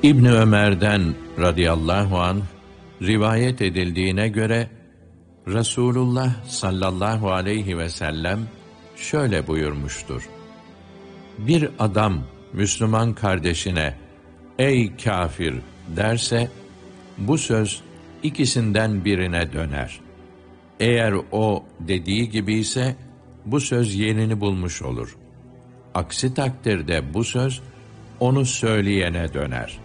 İbni Ömer'den radıyallahu anh rivayet edildiğine göre Resulullah sallallahu aleyhi ve sellem şöyle buyurmuştur: Bir adam Müslüman kardeşine "Ey kafir" derse, bu söz ikisinden birine döner. Eğer o dediği gibi ise bu söz yerini bulmuş olur. Aksi takdirde bu söz onu söyleyene döner.